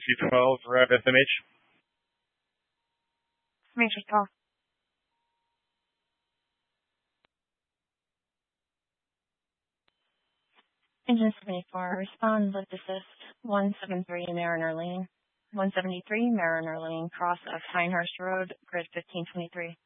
C12, Rev SMH. Matrix call. Engine 74, respond lift assist 173 Mariner Lane. 173 Mariner Lane, cross of Pinehurst Road, grid 1523.